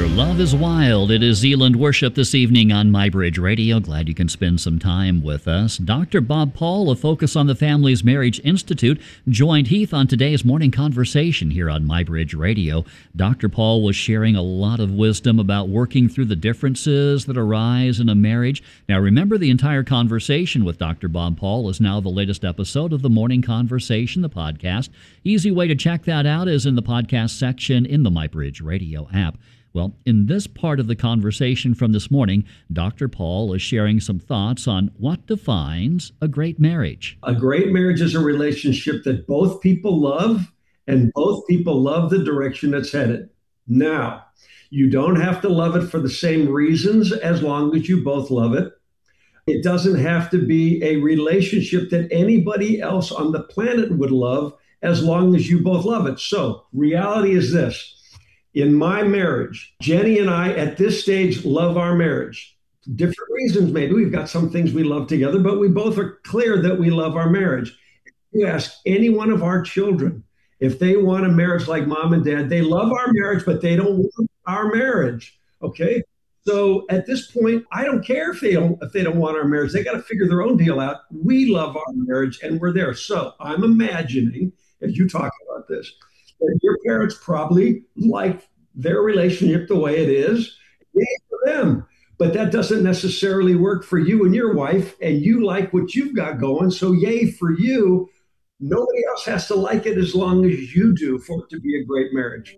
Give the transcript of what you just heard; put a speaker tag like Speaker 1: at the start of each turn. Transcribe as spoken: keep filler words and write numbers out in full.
Speaker 1: Love is Wild. It is Zealand Worship this evening on MyBridge Radio. Glad you can spend some time with us. Doctor Bob Paul of Focus on the Family's Marriage Institute joined Heath on today's morning conversation here on MyBridge Radio. Doctor Paul was sharing a lot of wisdom about working through the differences that arise in a marriage. Now remember, the entire conversation with Doctor Bob Paul is now the latest episode of the Morning Conversation, the podcast. Easy way to check that out is in the podcast section in the MyBridge Radio app. Well, in this part of the conversation from this morning, Doctor Paul is sharing some thoughts on what defines a great marriage.
Speaker 2: A great marriage is a relationship that both people love and both people love the direction it's headed. Now, you don't have to love it for the same reasons as long as you both love it. It doesn't have to be a relationship that anybody else on the planet would love as long as you both love it. So, reality is this. In my marriage, Jenny and I at this stage love our marriage. Different reasons, maybe. We've got some things we love together, but we both are clear that we love our marriage. If you ask any one of our children if they want a marriage like mom and dad, they love our marriage, but they don't want our marriage. Okay? So at this point, I don't care if they don't if they don't want our marriage. They got to figure their own deal out. We love our marriage and we're there. So I'm imagining, as you talk about this, that your parents probably like their relationship the way it is. Yay for them. But that doesn't necessarily work for you and your wife, and you like what you've got going. So yay for you. Nobody else has to like it as long as you do for it to be a great marriage.